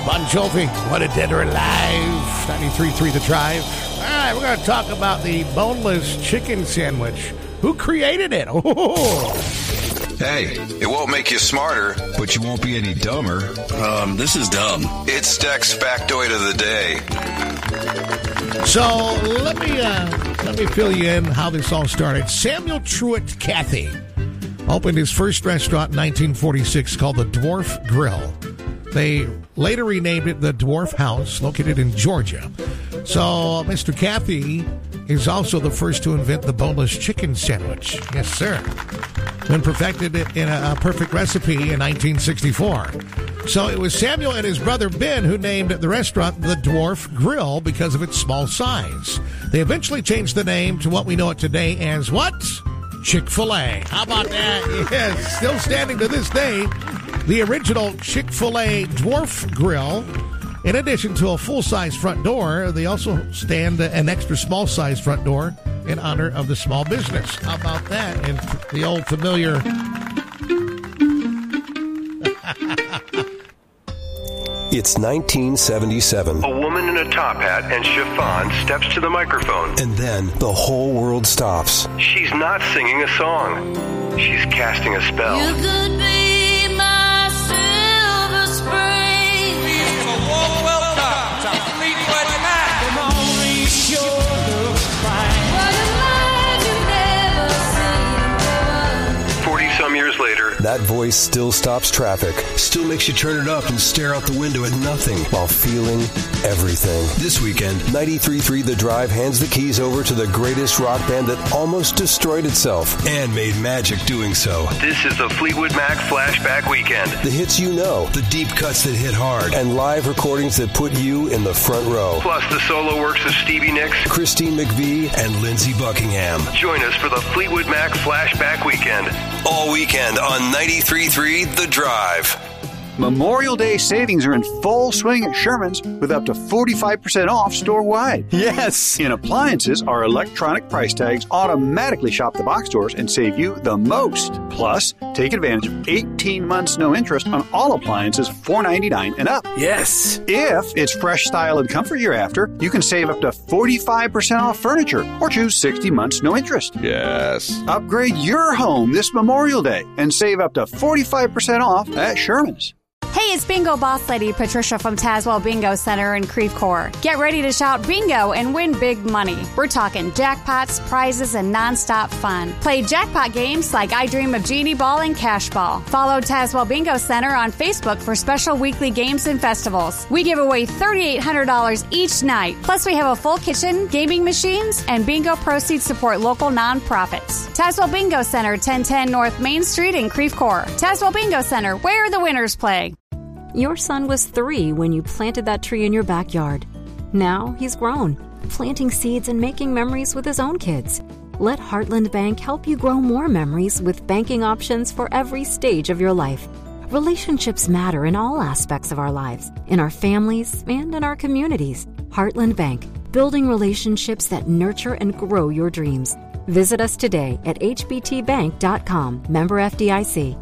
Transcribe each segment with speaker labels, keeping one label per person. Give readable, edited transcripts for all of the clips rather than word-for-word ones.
Speaker 1: Bon Jovi, Wanted Dead or Alive, 93.3 The Drive. All right, we're going to talk about the boneless chicken sandwich. Who created it? Oh.
Speaker 2: Hey, it won't make you smarter, but you won't be any dumber.
Speaker 3: This is dumb.
Speaker 2: It's Deck's Factoid of the Day.
Speaker 1: So let me fill you in how this all started. Samuel Truett Cathy opened his first restaurant in 1946 called the Dwarf Grill. They later renamed it the Dwarf House, located in Georgia. So Mr. Cathy is also the first to invent the boneless chicken sandwich. Yes, sir. Then perfected it in a perfect recipe in 1964. So it was Samuel and his brother Ben who named the restaurant the Dwarf Grill because of its small size. They eventually changed the name to what we know it today as what? Chick-fil-A. How about that? Yes, still standing to this day. The original Chick-fil-A Dwarf Grill. In addition to a full-size front door, they also stand an extra small-size front door in honor of the small business. How about that? And the old familiar...
Speaker 4: It's 1977.
Speaker 5: A woman in a top hat and chiffon steps to the microphone.
Speaker 4: And then the whole world stops.
Speaker 5: She's not singing a song. She's casting a spell.
Speaker 6: You could be my silver spring.
Speaker 7: Please give a warm welcome to Fleetwood Mac. Come on, sure looks fine.
Speaker 6: What a life you've never seen.
Speaker 5: 40-some years later,
Speaker 4: That voice still stops traffic, still makes you turn it up and stare out the window at nothing while feeling everything. This weekend, 93.3 The Drive hands the keys over to the greatest rock band that almost destroyed itself and made magic doing so.
Speaker 5: this is the Fleetwood Mac Flashback Weekend.
Speaker 4: The hits you know, the deep cuts that hit hard, and live recordings that put you in the front row.
Speaker 5: Plus the solo works of Stevie Nicks.
Speaker 4: Christine McVie and Lindsey Buckingham.
Speaker 5: Join us for the Fleetwood Mac Flashback Weekend.
Speaker 2: All weekend on 93.3 The Drive.
Speaker 8: Memorial Day savings are in full swing at Sherman's with up to 45% off store-wide.
Speaker 3: Yes.
Speaker 8: In appliances, our electronic price tags automatically shop the box stores and save you the most. Plus, take advantage of 18 months no interest on all appliances $4.99 and up.
Speaker 3: Yes.
Speaker 8: If it's fresh style and comfort you're after, you can save up to 45% off furniture or choose 60 months no interest.
Speaker 3: Yes.
Speaker 8: Upgrade your home this Memorial Day and save up to 45% off at Sherman's.
Speaker 9: Hey, it's Bingo Boss Lady Patricia from Tazewell Bingo Center in Creve Coeur. Get ready to shout bingo and win big money. We're talking jackpots, prizes, and nonstop fun. Play jackpot games like I Dream of Genie Ball and Cash Ball. Follow Tazewell Bingo Center on Facebook for special weekly games and festivals. We give away $3,800 each night. Plus, we have a full kitchen, gaming machines, and bingo proceeds support local nonprofits. Tazewell Bingo Center, 1010 North Main Street in Creve Coeur. Tazewell Bingo Center, where the winners play.
Speaker 10: Your son was 3 when you planted that tree in your backyard. Now he's grown, planting seeds and making memories with his own kids. Let Heartland Bank help you grow more memories with banking options for every stage of your life. Relationships matter in all aspects of our lives, in our families and in our communities. Heartland Bank, building relationships that nurture and grow your dreams. Visit us today at hbtbank.com. Member FDIC.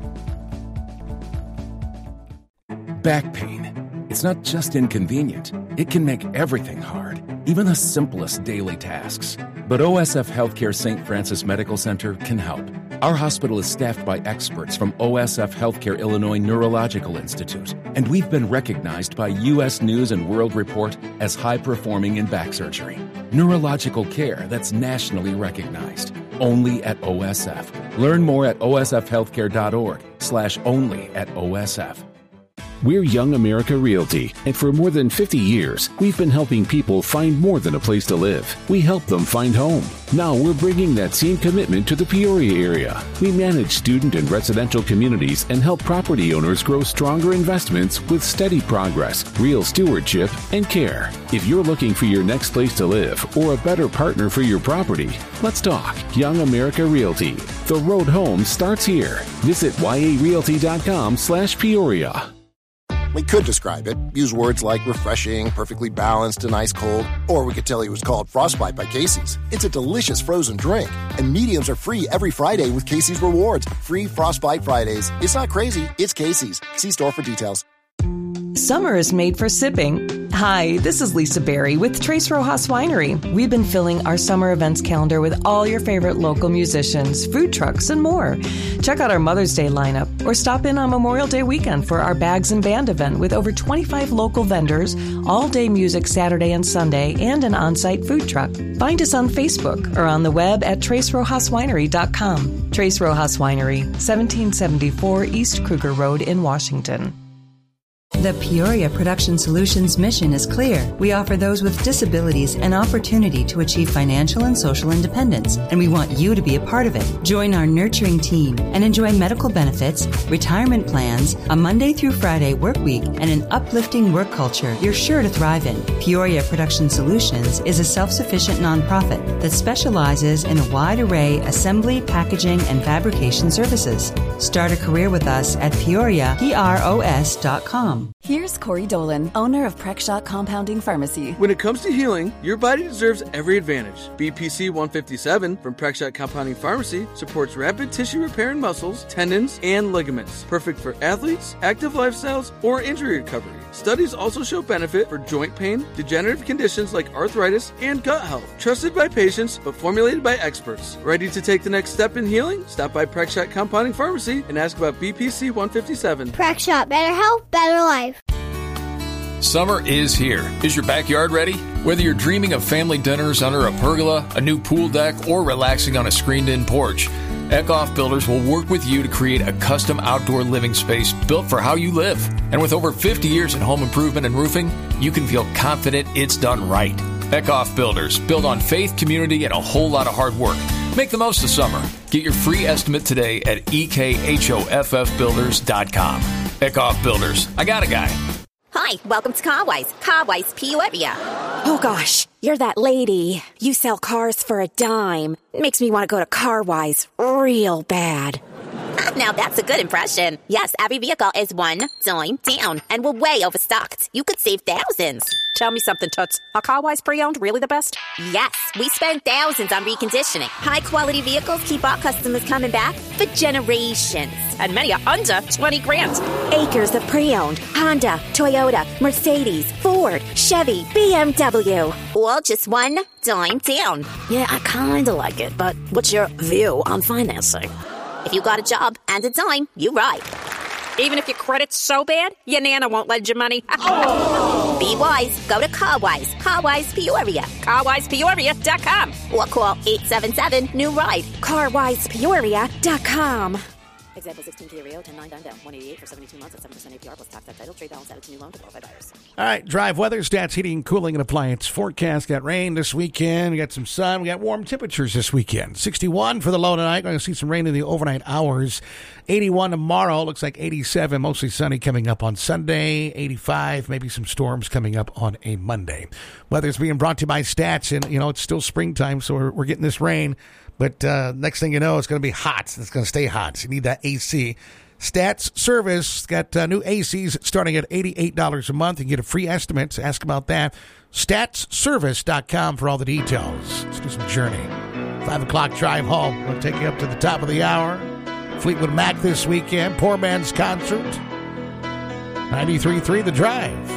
Speaker 11: Back pain. It's not just inconvenient. It can make everything hard, even the simplest daily tasks. But OSF Healthcare St. Francis Medical Center can help. Our hospital is staffed by experts from OSF Healthcare Illinois Neurological Institute, and we've been recognized by U.S. News and World Report as high-performing in back surgery. Neurological care that's nationally recognized. Only at OSF. Learn more at osfhealthcare.org/only at OSF.
Speaker 12: We're Young America Realty, and for more than 50 years, we've been helping people find more than a place to live. We help them find home. Now we're bringing that same commitment to the Peoria area. We manage student and residential communities and help property owners grow stronger investments with steady progress, real stewardship, and care. If you're looking for your next place to live or a better partner for your property, let's talk. Young America Realty. The road home starts here. Visit yarealty.com/Peoria.
Speaker 13: We could describe it, use words like refreshing, perfectly balanced, and ice cold, or we could tell you it was called Frostbite by Casey's. It's a delicious frozen drink, and mediums are free every Friday with Casey's Rewards. Free Frostbite Fridays. It's not crazy, it's Casey's. See store for details.
Speaker 14: Summer is made for sipping. Hi, this is Lisa Berry with Tres Rojas Winery. We've been filling our summer events calendar with all your favorite local musicians, food trucks, and more. Check out our Mother's Day lineup or stop in on Memorial Day weekend for our Bags and Band event with over 25 local vendors, all-day music Saturday and Sunday, and an on-site food truck. Find us on Facebook or on the web at TresRojasWinery.com. Tres Rojas Winery, 1774 East Kruger Road in Washington.
Speaker 15: The Peoria Production Solutions mission is clear. We offer those with disabilities an opportunity to achieve financial and social independence, and we want you to be a part of it. Join our nurturing team and enjoy medical benefits, retirement plans, a Monday through Friday work week, and an uplifting work culture you're sure to thrive in. Peoria Production Solutions is a self-sufficient nonprofit that specializes in a wide array assembly, packaging, and fabrication services. Start a career with us at PeoriaPROS.com.
Speaker 16: Here's Corey Dolan, owner of Prexshot Compounding Pharmacy.
Speaker 17: When it comes to healing, your body deserves every advantage. BPC 157 from Prexshot Compounding Pharmacy supports rapid tissue repair in muscles, tendons, and ligaments. Perfect for athletes, active lifestyles, or injury recovery. Studies also show benefit for joint pain, degenerative conditions like arthritis, and gut health. Trusted by patients, but formulated by experts. Ready to take the next step in healing? Stop by Prexshot Compounding Pharmacy and ask about BPC 157.
Speaker 18: Prexshot, better health, better life.
Speaker 19: Summer is here. Is your backyard ready? Whether you're dreaming of family dinners under a pergola, a new pool deck, or relaxing on a screened-in porch, Eckhoff Builders will work with you to create a custom outdoor living space built for how you live. And with over 50 years in home improvement and roofing, you can feel confident it's done right. Eckhoff Builders, built on faith, community, and a whole lot of hard work. Make the most of summer. Get your free estimate today at EKHOFFbuilders.com. Eckhoff Builders. I got a guy.
Speaker 20: Hi, welcome to Carwise. Carwise Peoria.
Speaker 21: Oh gosh, you're that lady. You sell cars for a dime. Makes me want to go to Carwise real bad.
Speaker 20: Now that's a good impression. Yes, every vehicle is one dime down, and we're way overstocked. You could save thousands.
Speaker 21: Tell me something, Toots. Are Carwise pre-owned really the best?
Speaker 20: Yes, we spend thousands on reconditioning. High-quality vehicles keep our customers coming back for generations.
Speaker 21: And many are under 20 grand. Acres of pre-owned. Honda, Toyota, Mercedes, Ford, Chevy, BMW.
Speaker 20: All just one dime down.
Speaker 21: Yeah, I kind of like it, but what's your view on financing?
Speaker 20: If you got a job and a dime, you ride.
Speaker 21: Even if your credit's so bad, your Nana won't lend you money.
Speaker 20: Be wise. Go to Carwise. Carwise Peoria.
Speaker 21: CarwisePeoria.com.
Speaker 20: Or call 877-NEW-RIDE.
Speaker 21: CarwisePeoria.com.
Speaker 22: Example 16 Kia Rio, 10-9 down, 188 for 72 months at 7% APR plus tax at title. Trade balance added to new loan to qualified buyers.
Speaker 1: All right, Drive weather stats, heating, cooling, and appliance forecast. Got rain this weekend. We got some sun. We got warm temperatures this weekend. 61 for the low tonight. Going to see some rain in the overnight hours. 81 tomorrow. Looks like 87. Mostly sunny coming up on Sunday. 85. Maybe some storms coming up on a Monday. Weather's being brought to you by Stats. And, you know, it's still springtime, so we're getting this rain. But next thing you know, it's going to be hot. It's going to stay hot. So you need that AC. Stats Service got new ACs starting at $88 a month. You can get a free estimate. So ask about that. StatsService.com for all the details. Let's do some Journey. 5 o'clock drive home. We'll take you up to the top of the hour. Fleetwood Mac this weekend. Poor Man's Concert. 93.3 The Drive.